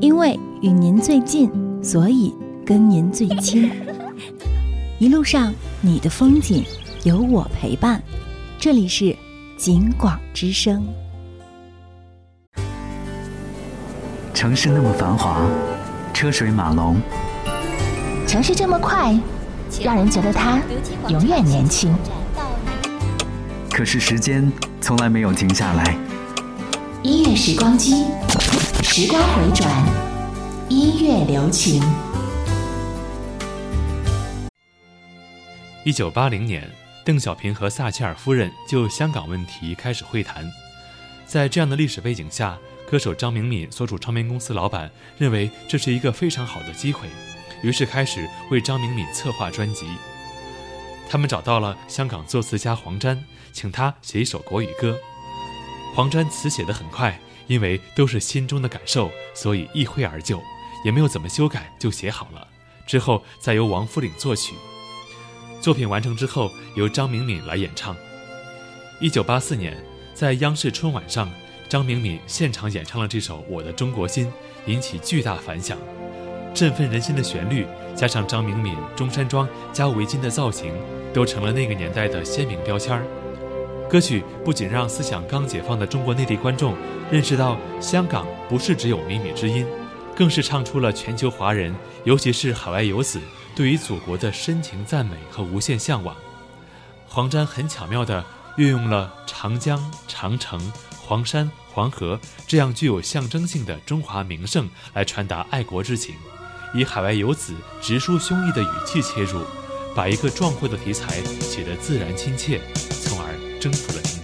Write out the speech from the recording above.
因为与您最近，所以跟您最亲。一路上你的风景有我陪伴，这里是景广之声。 城市那么繁华，车水马龙， 城市这么快，让人觉得它永远年轻。 可是时间从来没有停下来。 音乐时光机，时光回转，音乐留情。 1980年，邓小平和撒切尔夫人就香港问题开始会谈。在这样的历史背景下，歌手张明敏所属唱片公司老板认为这是一个非常好的机会，于是开始为张明敏策划专辑。他们找到了香港作词家黄沾，请他写一首国语歌。黄沾词写得很快，因为都是心中的感受，所以一挥而就，也没有怎么修改就写好了。之后再由王福岭作曲。作品完成之后，由张明敏来演唱。1984年，在央视春晚上，张明敏现场演唱了这首《我的中国心》，引起巨大反响。振奋人心的旋律，加上张明敏中山装加围巾的造型，都成了那个年代的鲜明标签。歌曲不仅让思想刚解放的中国内地观众认识到香港不是只有靡靡之音，更是唱出了全球华人，尤其是海外游子对于祖国的深情赞美和无限向往。黄沾很巧妙地运用了长江、长城、黄山、黄河这样具有象征性的中华名胜来传达爱国之情，以海外游子直抒胸臆的语气切入，把一个壮阔的题材写得自然亲切，从而征服了